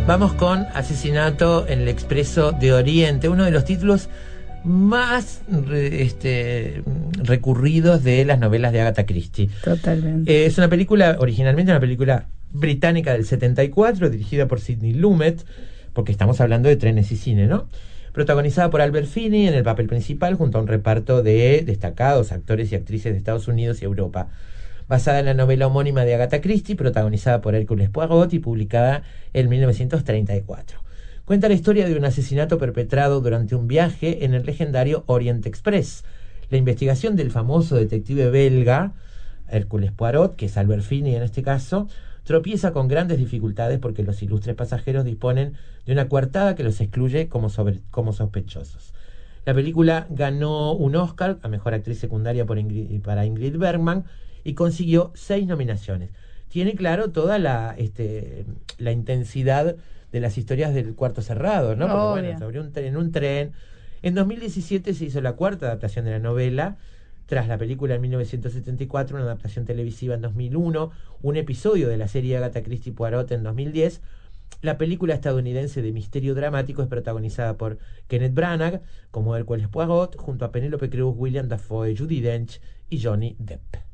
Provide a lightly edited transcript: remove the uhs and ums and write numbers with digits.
Vamos con Asesinato en el Expreso de Oriente, uno de los títulos más recurridos de las novelas de Agatha Christie. Totalmente. Es una película, originalmente una película británica del 74, dirigida por Sidney Lumet, porque estamos hablando de trenes y cine, ¿no? Protagonizada por Albert Finney en el papel principal, junto a un reparto de destacados actores y actrices de Estados Unidos y Europa. Basada en la novela homónima de Agatha Christie, protagonizada por Hércules Poirot y publicada en 1934. Cuenta la historia de un asesinato perpetrado durante un viaje en el legendario Orient Express. La investigación del famoso detective belga, Hércules Poirot, que es Albert Finney en este caso, tropieza con grandes dificultades porque los ilustres pasajeros disponen de una coartada que los excluye como sospechosos. La película ganó un Oscar a Mejor Actriz Secundaria para Ingrid Bergman y consiguió 6 nominaciones. Tiene claro toda la intensidad de las historias del Cuarto Cerrado, ¿no? Porque bueno, sobre un tren. En 2017 se hizo la 4ª adaptación de la novela, tras la película en 1974, una adaptación televisiva en 2001, un episodio de la serie Agatha Christie Poirot en 2010. La película estadounidense de misterio dramático es protagonizada por Kenneth Branagh como Hércules Poirot, junto a Penélope Cruz, William Dafoe, Judi Dench y Johnny Depp.